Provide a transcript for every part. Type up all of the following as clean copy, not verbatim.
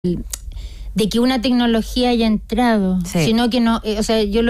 de que una tecnología haya entrado, sino que no, o sea, yo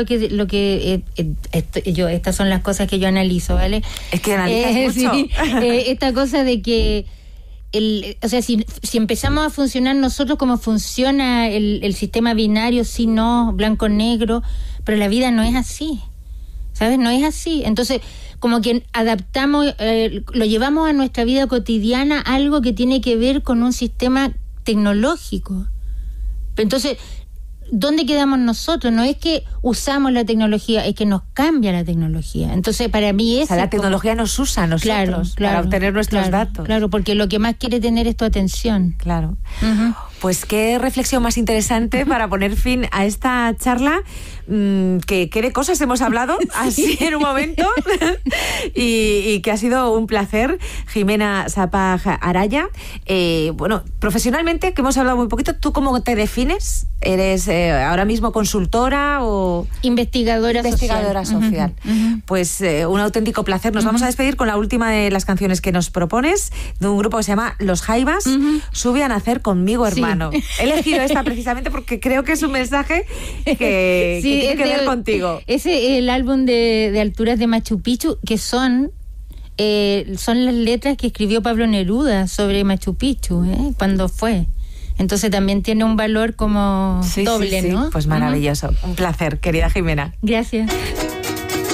estas son las cosas que yo analizo, ¿vale? Es que analizas mucho. Sí, esta cosa de que o sea, si empezamos a funcionar nosotros como funciona el sistema binario, sí, no, blanco, negro, pero la vida no es así, ¿sabes? No es así. Entonces, como que adaptamos, lo llevamos a nuestra vida cotidiana, algo que tiene que ver con un sistema tecnológico. Entonces, ¿dónde quedamos nosotros? No es que usamos la tecnología, es que nos cambia la tecnología. Entonces, para mí es... O sea, la tecnología nos usa a nosotros para obtener nuestros datos. Claro, porque lo que más quiere tener es tu atención. Claro. Pues qué reflexión más interesante para poner fin a esta charla. ¿Qué de cosas hemos hablado así en un momento? y que ha sido un placer. Jimena Sapag Araya. Bueno, profesionalmente, que hemos hablado muy poquito, ¿tú cómo te defines? ¿Eres ahora mismo consultora o...? Investigadora social. Pues un auténtico placer. Nos vamos a despedir con la última de las canciones que nos propones, de un grupo que se llama Los Jaivas. Sube a nacer conmigo, hermano. He elegido esta precisamente porque creo que es un mensaje que tiene que ver contigo. Ese es el álbum de Alturas de Machu Picchu, que son las letras que escribió Pablo Neruda sobre Machu Picchu, cuando fue. Entonces también tiene un valor como doble, ¿no? Pues maravilloso. Un placer, querida Jimena. Gracias.